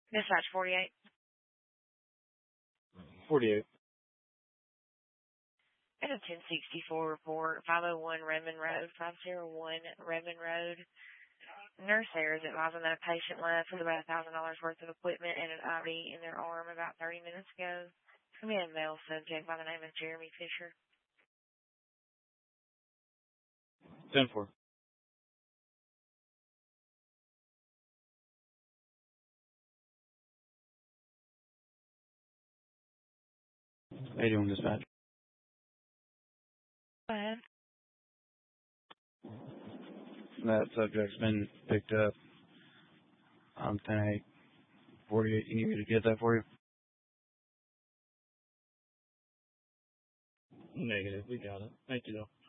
Dispatch 48. 48. And a 1064 report, 501 Redmond Road, 501 Redmond Road. Nurse there is advising that a patient left with about $1,000 worth of equipment and an IV in their arm about 30 minutes ago. It's going to be a male subject by the name of Jeremy Fisher. 10-4. How you doing, dispatch? Go ahead. That subject's been picked up on 10-8. 48. You need me to get that for you? Negative. We got it. Thank you, though.